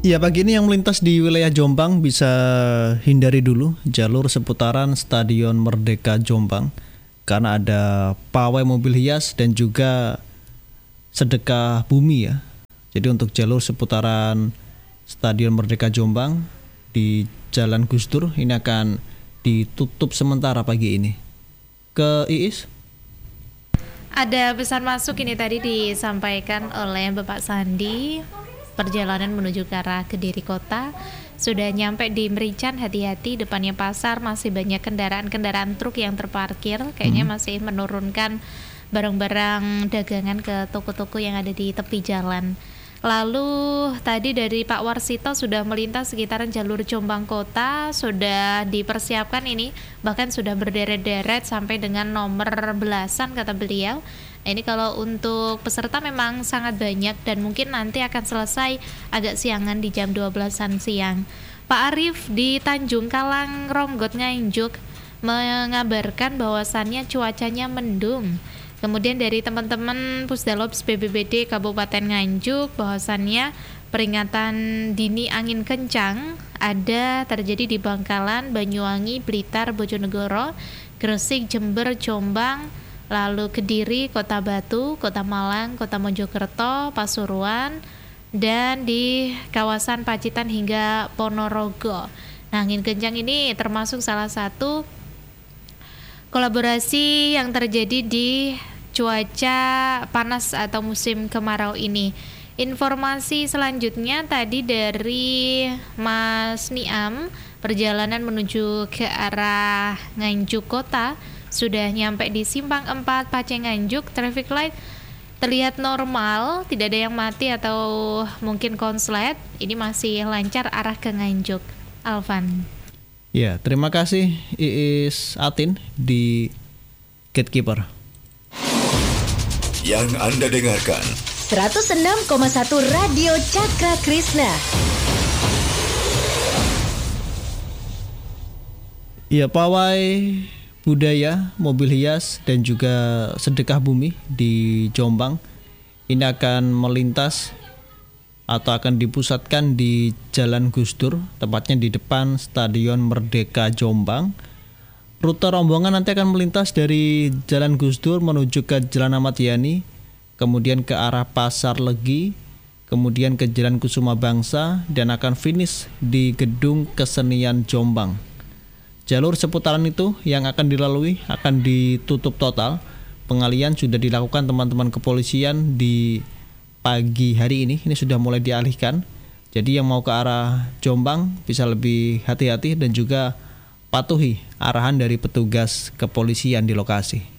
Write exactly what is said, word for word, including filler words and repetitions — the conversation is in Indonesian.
Ya, pagi ini yang melintas di wilayah Jombang bisa hindari dulu jalur seputaran Stadion Merdeka Jombang karena ada pawai mobil hias dan juga sedekah bumi ya. Jadi untuk jalur seputaran Stadion Merdeka Jombang di Jalan Gus Dur ini akan ditutup sementara pagi ini. Ke Iis? Ada pesan masuk ini tadi disampaikan oleh Bapak Sandi. Perjalanan menuju ke arah Kediri Kota sudah nyampe di Merican, hati-hati depannya pasar masih banyak kendaraan-kendaraan truk yang terparkir, kayaknya hmm. masih menurunkan barang-barang dagangan ke toko-toko yang ada di tepi jalan. Lalu tadi dari Pak Warsito sudah melintas sekitaran jalur Jombang Kota, sudah dipersiapkan ini, bahkan sudah berderet-deret sampai dengan nomor belasan kata beliau. Ini kalau untuk peserta memang sangat banyak dan mungkin nanti akan selesai agak siangan di jam dua belasan siang. Pak Arif di Tanjung Kalang Ronggot Nganjuk mengabarkan bahwasannya cuacanya mendung. Kemudian dari teman-teman Pusdalops B B B D Kabupaten Nganjuk bahwasannya peringatan dini angin kencang ada terjadi di Bangkalan, Banyuwangi, Blitar, Bojonegoro, Gresik, Jember, Jombang, lalu Kediri, Kota Batu, Kota Malang, Kota Mojokerto, Pasuruan, dan di kawasan Pacitan hingga Ponorogo. Nah, angin kencang ini termasuk salah satu kolaborasi yang terjadi di cuaca panas atau musim kemarau ini. Informasi selanjutnya tadi dari Mas Niam, perjalanan menuju ke arah Nganjuk Kota sudah nyampe di Simpang empat Paceng Nganjuk, traffic light terlihat normal, tidak ada yang mati atau mungkin konslet. Ini masih lancar arah ke Nganjuk. Alvan. Ya, terima kasih Iis Atin di Gatekeeper. Yang Anda dengarkan seratus enam koma satu Radio Cakra Krishna. Ya, pawai budaya, mobil hias dan juga sedekah bumi di Jombang ini akan melintas atau akan dipusatkan di Jalan Gus Dur, tepatnya di depan Stadion Merdeka Jombang. Rute rombongan nanti akan melintas dari Jalan Gus Dur menuju ke Jalan Ahmad Yani, kemudian ke arah Pasar Legi, kemudian ke Jalan Kusuma Bangsa, dan akan finish di Gedung Kesenian Jombang. Jalur seputaran itu yang akan dilalui akan ditutup total. Pengalian sudah dilakukan teman-teman kepolisian di pagi hari ini. Ini sudah mulai dialihkan. Jadi yang mau ke arah Jombang bisa lebih hati-hati dan juga patuhi arahan dari petugas kepolisian di lokasi.